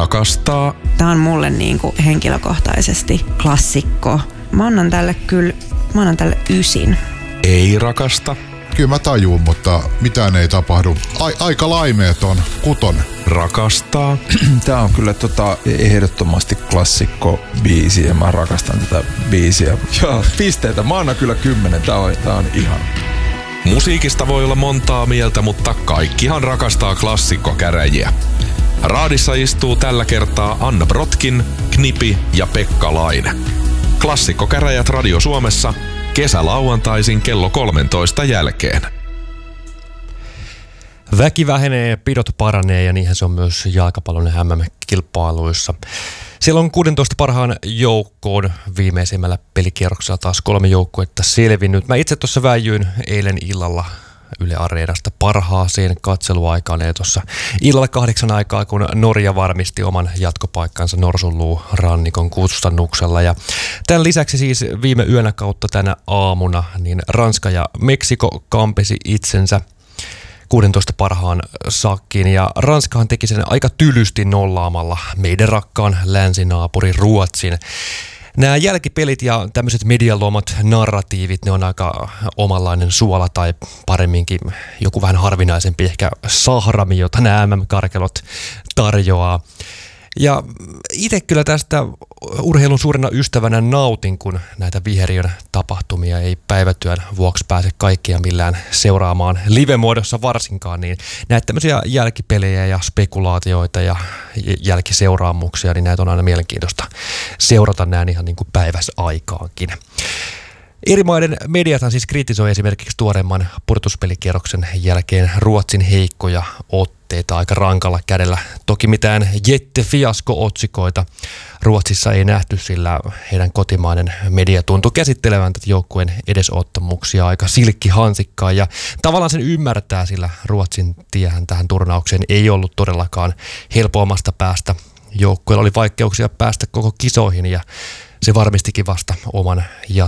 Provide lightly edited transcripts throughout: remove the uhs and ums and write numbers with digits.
Rakastaa. Tää on mulle niinku henkilökohtaisesti klassikko. Mä annan tälle 9. Ei rakasta. Kyllä mä tajuun, mutta mitään ei tapahdu. Aika laimeeton 6. Rakastaa. Tää on kyllä ehdottomasti klassikko biisi ja mä rakastan tätä biisiä. Ja pisteitä, mä annan kyllä 10. Tää on ihana. Musiikista voi olla montaa mieltä, mutta kaikkihan rakastaa klassikkokäräjiä. Raadissa istuu tällä kertaa Anna Brotkin, Knipi ja Pekka Laine. Klassikkokäräjät Radio Suomessa kesälauantaisin kello 13 jälkeen. Väki vähenee, pidot paranee ja niinhän se on myös jalkapallon MM-kilpailuissa. Siellä on 16 parhaan joukkoon viimeisimmällä pelikierroksella taas 3 joukkuetta selvinnyt. Mä itse tuossa väijyin eilen illalla Yle Areenasta parhaaseen katseluaikaan, eli tuossa illalla 8 aikaa, kun Norja varmisti oman jatkopaikkansa Norsunluun rannikon kustannuksella. Ja tämän lisäksi siis viime yönä kautta tänä aamuna niin Ranska ja Meksiko kampesi itsensä 16 parhaan sakkiin, ja Ranskahan teki sen aika tylysti nollaamalla meidän rakkaan länsinaapurin Ruotsin. Nämä jälkipelit ja tämmöiset medialomat narratiivit, ne on aika omanlainen suola tai paremminkin joku vähän harvinaisempi ehkä sahrami, jota nämä MM-karkelot tarjoaa. Ja itse kyllä tästä urheilun suurena ystävänä nautin, kun näitä viheriön tapahtumia ei päivätyön vuoksi pääse kaikkia millään seuraamaan live-muodossa varsinkaan, niin näitä tämmöisiä jälkipelejä ja spekulaatioita ja jälkiseuraamuksia, niin näitä on aina mielenkiintoista seurata näin ihan niin kuin päiväsaikaankin. Eri maiden mediathan siis kritisoi esimerkiksi tuoreemman pudotuspelikierroksen jälkeen Ruotsin heikkoja otteita aika rankalla kädellä. Toki mitään jättefiasko-otsikoita Ruotsissa ei nähty, sillä heidän kotimainen media tuntui käsittelevän tätä joukkueen edesottamuksia aika silkkihansikkaan. Ja tavallaan sen ymmärtää, sillä Ruotsin tiehän tähän turnaukseen ei ollut todellakaan helpoimmasta päästä. Joukkueella oli vaikeuksia päästä koko kisoihin ja se varmistikin vasta oman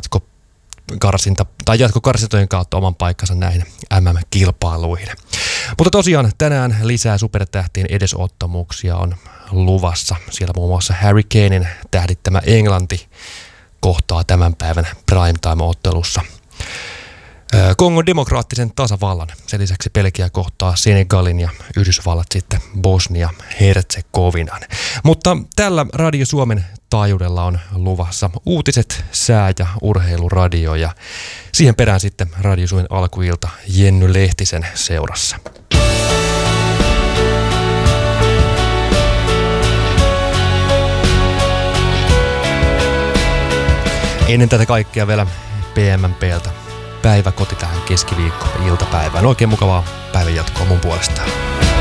jatkokarsintojen kautta oman paikkansa näihin MM-kilpailuihin. Mutta tosiaan tänään lisää supertähtien edesottamuksia on luvassa. Siellä muun muassa Harry Kanen tähdittämä Englanti kohtaa tämän päivän primetime-ottelussa Kongon demokraattisen tasavallan. Sen lisäksi Belgia kohtaa Senegalin ja Yhdysvallat sitten Bosnia-Herzegovinan. Mutta tällä Radio Suomen taajuudella on luvassa uutiset, sää- ja urheiluradio ja siihen perään sitten Radio Suomen alkuilta Jenny Lehtisen seurassa. Ennen tätä kaikkea vielä PMMP:ltä päiväkoti tähän keskiviikko-iltapäivään. Oikein mukavaa päivän jatkoa mun puolestaan.